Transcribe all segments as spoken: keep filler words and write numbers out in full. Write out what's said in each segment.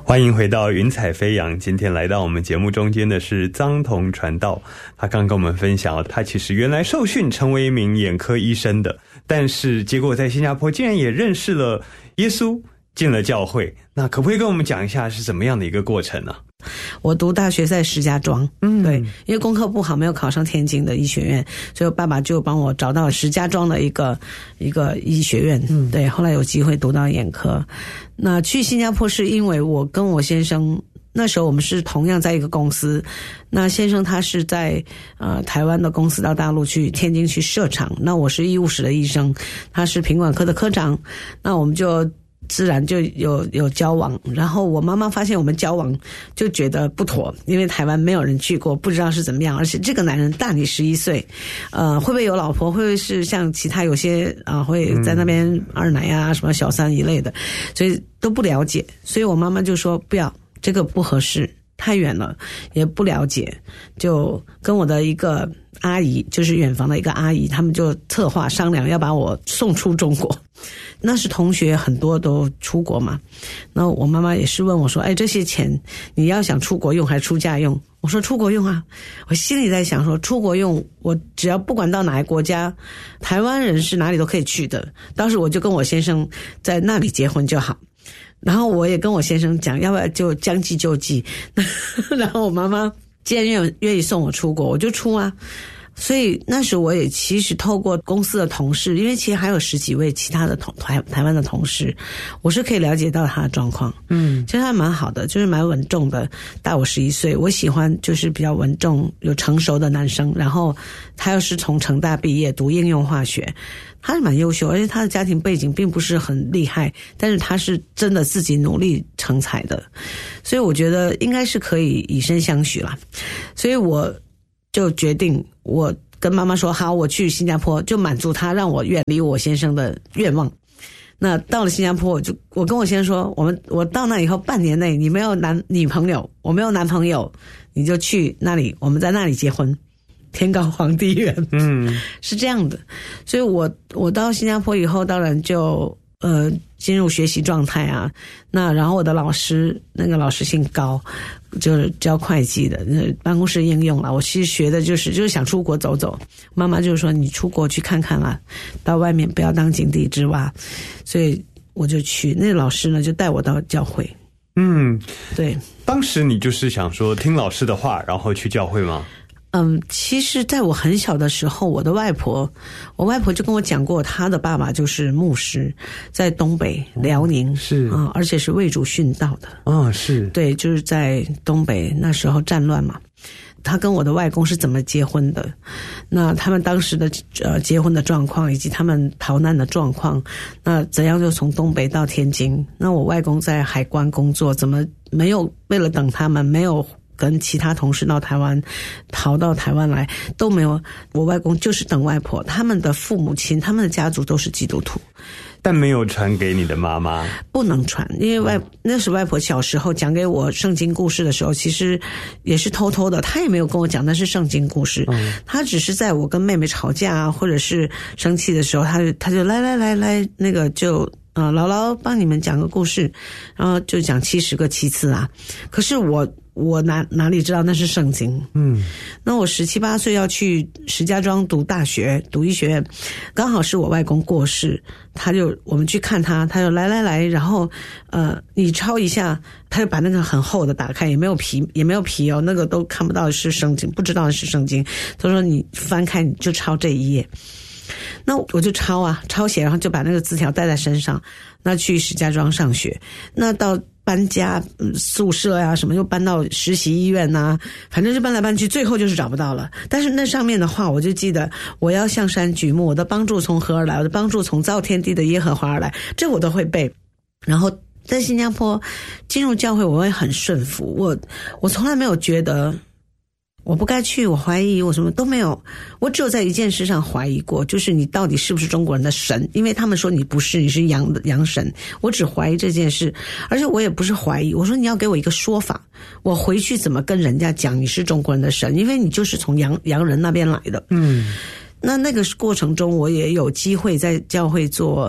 欢迎回到云彩飞扬，今天来到我们节目中间的是臧彤传道，他刚跟我们分享，他其实原来受训成为一名眼科医生的，但是结果在新加坡竟然也认识了耶稣，进了教会。那可不可以跟我们讲一下是怎么样的一个过程呢？ 我读大学在石家庄，嗯，对，因为功课不好，没有考上天津的医学院，所以我爸爸就帮我找到石家庄的一个一个医学院，嗯，对，后来有机会读到眼科。那去新加坡是因为我跟我先生那时候我们是同样在一个公司，那先生他是在呃台湾的公司到大陆去天津去设厂，那我是医务室的医生，他是品管科的科长，那我们就自然就有有交往，然后我妈妈发现我们交往就觉得不妥，因为台湾没有人去过，不知道是怎么样，而且这个男人大你十一岁，呃，会不会有老婆？会不会是像其他有些啊、呃、会在那边二奶啊、什么小三一类的，所以都不了解，所以我妈妈就说不要，这个不合适，太远了，也不了解，就跟我的一个阿姨，就是远房的一个阿姨，他们就策划商量要把我送出中国。那时同学很多都出国嘛，那我妈妈也是问我说，哎，这些钱你要想出国用还是出家用？我说出国用啊。我心里在想说，出国用我只要不管到哪个国家，台湾人是哪里都可以去的，当时我就跟我先生在那里结婚就好，然后我也跟我先生讲要不要就将计就计然后我妈妈既然愿愿意送我出国，我就出啊。所以那时我也其实透过公司的同事，因为其实还有十几位其他的同台台湾的同事，我是可以了解到他的状况。嗯，其实他蛮好的，就是蛮稳重的，大我十一岁。我喜欢就是比较稳重有成熟的男生，然后他又是从成大毕业读应用化学，他是蛮优秀，而且他的家庭背景并不是很厉害，但是他是真的自己努力成才的，所以我觉得应该是可以以身相许啦。所以我就决定，我跟妈妈说好，我去新加坡，就满足她让我远离我先生的愿望。那到了新加坡，我就我跟我先生说，我们我到那以后半年内，你没有男女朋友，我没有男朋友，你就去那里，我们在那里结婚，天高皇帝远。嗯，是这样的。所以我我到新加坡以后，当然就呃进入学习状态啊。那然后我的老师，那个老师姓高，就是教会计的，那办公室应用了。我其实学的就是就是想出国走走。妈妈就说你出国去看看啦，到外面不要当井底之蛙。所以我就去，那个老师呢就带我到教会。嗯，对。 当时你就是想说听老师的话，然后去教会吗？ 嗯，其实在我很小的时候，我的外婆，我外婆就跟我讲过，她的爸爸就是牧师，在东北辽宁，是啊、呃，而且是为主殉道的。啊，是，对，就是在东北那时候战乱嘛。他跟我的外公是怎么结婚的？那他们当时的呃结婚的状况，以及他们逃难的状况，那怎样就从东北到天津？那我外公在海关工作，怎么没有为了等他们没有？跟其他同事到台湾，逃到台湾来都没有。我外公就是等外婆，他们的父母亲，他们的家族都是基督徒， 但没有传给你的妈妈， 不能传，因为外、嗯、那时外婆小时候讲给我圣经故事的时候，其实也是偷偷的，她也没有跟我讲那是圣经故事，嗯、她只是在我跟妹妹吵架啊，或者是生气的时候，她就她就来来来来，那个就。呃，姥姥帮你们讲个故事，然后就讲七十个七次啊。可是我我哪哪里知道那是圣经？嗯，那我十七八岁要去石家庄读大学，读医学院，刚好是我外公过世，他就我们去看他，他就来来来，然后呃，你抄一下，他就把那个很厚的打开，也没有皮，也没有皮哦，那个都看不到是圣经，不知道是圣经。他说你翻开你就抄这一页。那我就抄啊，抄写，然后就把那个字条带在身上。那去石家庄上学，那到搬家、嗯、宿舍呀、啊、什么，又搬到实习医院呐、啊，反正就搬来搬去，最后就是找不到了。但是那上面的话，我就记得我要向山举目，我的帮助从何而来？我的帮助从造天地的耶和华而来，这我都会背。然后在新加坡进入教会，我会很顺服，我我从来没有觉得。我不该去，我怀疑，我什么都没有，我只有在一件事上怀疑过，就是你到底是不是中国人的神？因为他们说你不是，你是洋的洋神，我只怀疑这件事，而且我也不是怀疑，我说你要给我一个说法，我回去怎么跟人家讲你是中国人的神？因为你就是从洋洋人那边来的。嗯，那那个过程中，我也有机会在教会做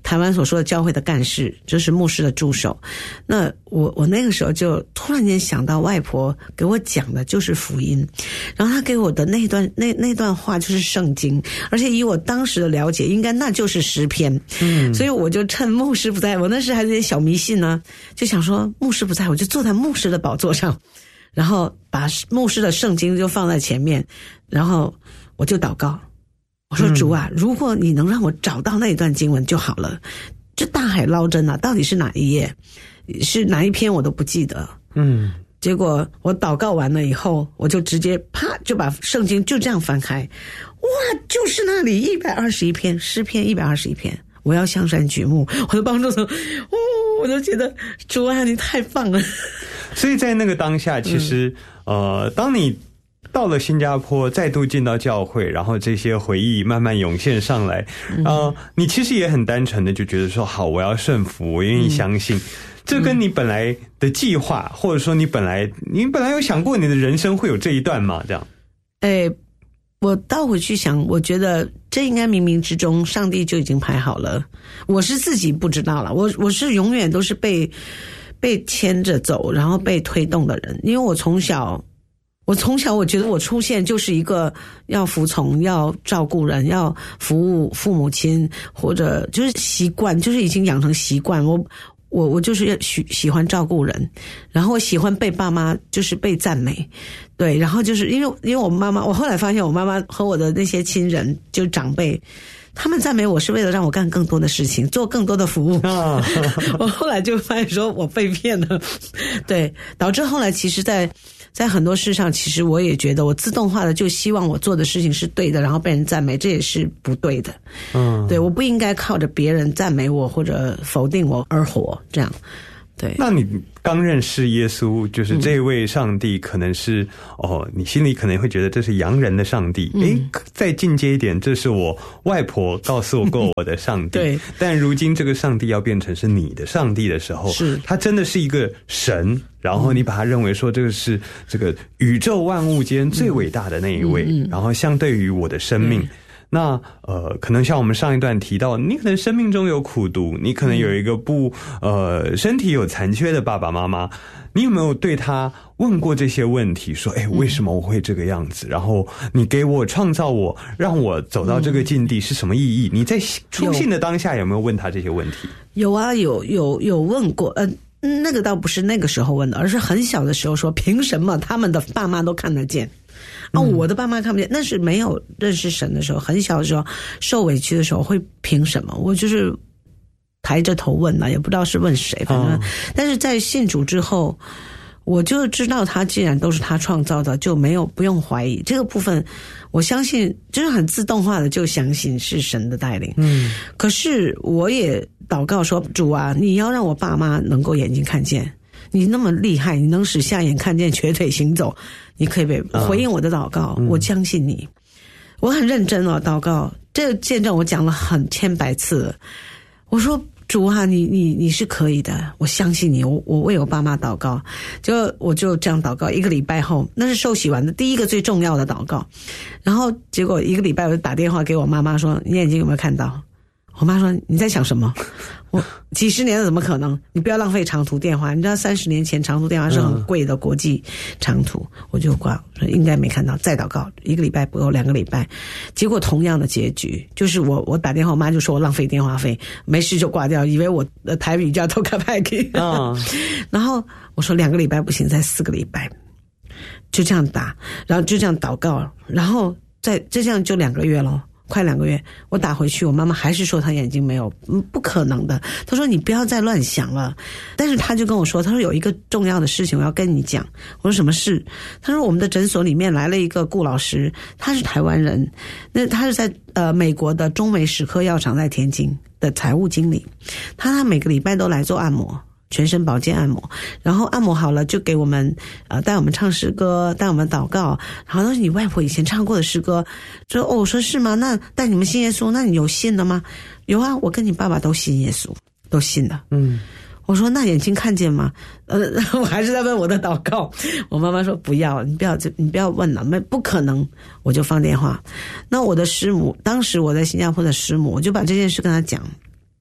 台湾所说的教会的干事，就是牧师的助手。那我我那个时候就突然间想到，外婆给我讲的就是福音，然后她给我的那段那那段话就是圣经，而且以我当时的了解，应该那就是诗篇。嗯，所以我就趁牧师不在，我那时还有点小迷信呢，就想说牧师不在，我就坐在牧师的宝座上，然后把牧师的圣经就放在前面，然后我就祷告。我说主啊，如果你能让我找到那一段经文就好了。这大海捞针啊，到底是哪一页，是哪一篇我都不记得。嗯，结果我祷告完了以后，我就直接啪就把圣经就这样翻开，哇，就是那里一百二十一篇诗篇，一百二十一篇，我要向山举目，我的帮助者，哦，我就觉得主啊，你太棒了。 所以在那个当下，其实、嗯、呃，当你到了新加坡，再度进到教会，然后这些回忆慢慢涌现上来，呃，你其实也很单纯的就觉得说，好，我要顺服，我愿意相信。嗯，这跟你本来的计划，或者说你本来你本来有想过你的人生会有这一段吗？这样？ 哎，我倒回去想，我觉得这应该冥冥之中上帝就已经排好了，我是自己不知道了。我我是永远都是被被牵着走，然后被推动的人，因为我从小。我从小我觉得我出现就是一个要服从、要照顾人、要服务父母亲，或者就是习惯，就是已经养成习惯。我我我就是喜喜欢照顾人，然后我喜欢被爸妈就是被赞美，对，然后就是因为因为我妈妈，我后来发现我妈妈和我的那些亲人就长辈。他们赞美我是为了让我干更多的事情，做更多的服务。啊、我后来就发现说我被骗了，对，导致后来其实在在很多事上，其实我也觉得我自动化的就希望我做的事情是对的，然后被人赞美，这也是不对的。嗯，对，我不应该靠着别人赞美我或者否定我而活，这样。对， 那你刚认识耶稣，就是这位上帝可能是、嗯、哦，你心里可能会觉得这是洋人的上帝，诶、嗯、再进阶一点，这是我外婆告诉过我的上帝。对，但如今这个上帝要变成是你的上帝的时候，是他真的是一个神，然后你把他认为说这个是这个宇宙万物间最伟大的那一位，嗯嗯、然后相对于我的生命。嗯，那呃，可能像我们上一段提到，你可能生命中有苦毒，你可能有一个不呃身体有残缺的爸爸妈妈，你有没有对他问过这些问题？说，哎，为什么我会这个样子？然后你给我创造我，让我走到这个境地是什么意义？你在出信的当下有没有问他这些问题？ 有啊，有有有问过，呃。那个倒不是那个时候问的，而是很小的时候说，凭什么他们的爸妈都看得见？啊，我的爸妈看不见，那是没有认识神的时候，很小的时候受委屈的时候会凭什么？我就是抬着头问了，也不知道是问谁，反正、哦、但是在信主之后，我就知道他既然都是他创造的，就没有不用怀疑这个部分，我相信就是很自动化的就相信是神的带领。嗯，可是我也祷告说，主啊，你要让我爸妈能够眼睛看见，你那么厉害，你能使瞎眼看见，瘸腿行走，你可以被回应我的祷告、嗯、我相信你。我很认真哦，祷告这个见证我讲了很千百次了，我说主啊，你你你是可以的，我相信你，我我为我爸妈祷告，就我就这样祷告。一个礼拜后，那是受洗完的第一个最重要的祷告，然后结果一个礼拜我就打电话给我妈妈说，你眼睛有没有看到？我妈说你在想什么？我几十年了怎么可能？你不要浪费长途电话，你知道三十年前长途电话是很贵的国际长途，嗯、我就挂，说应该没看到，再祷告一个礼拜不够，两个礼拜，结果同样的结局，就是我我打电话，我妈就说我浪费电话费，没事就挂掉，以为我的台语叫偷卡派给，嗯，然后我说两个礼拜不行，再四个礼拜，就这样打，然后就这样祷告，然后再就这样就两个月咯。快两个月，我打回去，我妈妈还是说她眼睛没有，嗯，不可能的。她说你不要再乱想了。但是她就跟我说，她说有一个重要的事情我要跟你讲。我说什么事？她说我们的诊所里面来了一个顾老师，他是台湾人，那他是在呃美国的中美史科药厂在天津的财务经理，他他每个礼拜都来做按摩。全身保健按摩，然后按摩好了就给我们呃带我们唱诗歌，带我们祷告，然后都是你外婆以前唱过的诗歌。说哦，我说是吗？那带你们信耶稣，那你有信了吗？有啊，我跟你爸爸都信耶稣，都信了。嗯，我说那眼睛看见吗？呃，我还是在问我的祷告。我妈妈说不要，你不要，你不要问了，没不可能。我就放电话。那我的师母，当时我在新加坡的师母，我就把这件事跟她讲。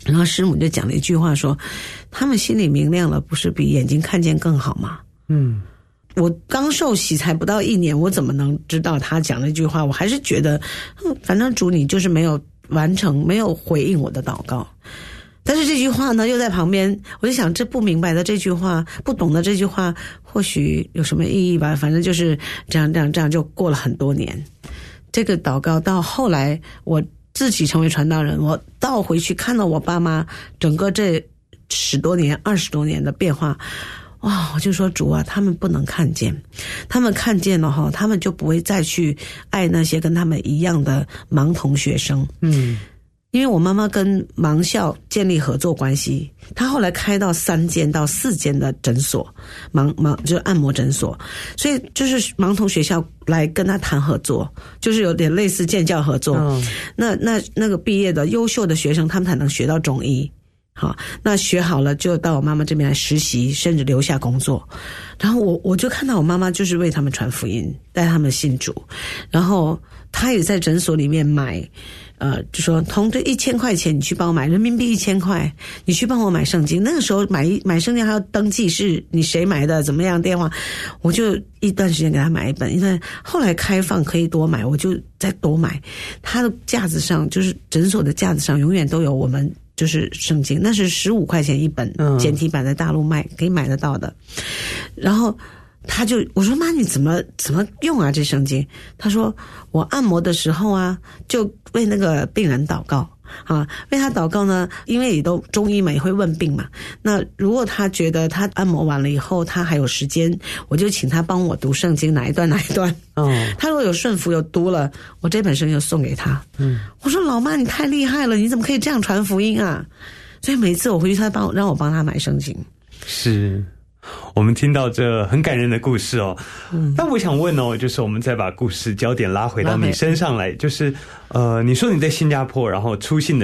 然后师母就讲了一句话说，他们心里明亮了，不是比眼睛看见更好吗？嗯，我刚受洗才不到一年，我怎么能知道他讲那句话？我还是觉得，嗯，反正主你就是没有完成，没有回应我的祷告。但是这句话呢，又在旁边，我就想，这不明白的这句话，不懂的这句话，或许有什么意义吧？反正就是这样，这样，这样就过了很多年。这个祷告到后来，我自己成为传道人，我倒回去看到我爸妈整个这十多年、二十多年的变化，哇！我就说主啊，他们不能看见，他们看见了哈，他们就不会再去爱那些跟他们一样的盲童学生。嗯，因为我妈妈跟盲校建立合作关系，她后来开到三间到四间的诊所，盲盲就是按摩诊所，所以就是盲童学校来跟她谈合作，就是有点类似建教合作。嗯、那那那个毕业的优秀的学生，他们才能学到中医。好，那学好了就到我妈妈这边来实习，甚至留下工作。然后我我就看到我妈妈就是为他们传福音，带他们信主，然后她也在诊所里面买。呃，就说同这一千块钱，你去帮我买人民币一千块，你去帮我买圣经。那个时候买买圣经还要登记是你谁买的，怎么样电话，我就一段时间给他买一本，因为后来开放可以多买，我就再多买。他的架子上，就是诊所的架子上，永远都有我们就是圣经，那是十五块钱一本，简体版在大陆卖，可以买得到的。然后。他就我说妈你怎么怎么用啊这圣经？他说我按摩的时候啊，就为那个病人祷告啊，为他祷告呢，因为也都中医嘛，也会问病嘛。那如果他觉得他按摩完了以后，他还有时间，我就请他帮我读圣经哪一段哪一段。哦，他如果有顺服有读了，我这本圣经就送给他。嗯，我说老妈你太厉害了，你怎么可以这样传福音啊？所以每次我回去，他帮我让我帮他买圣经。 是。我们听到这很感人的故事哦，嗯，但我想问哦，就是我们再把故事焦点拉回到你身上来，就是呃，你说你在新加坡，然后出信的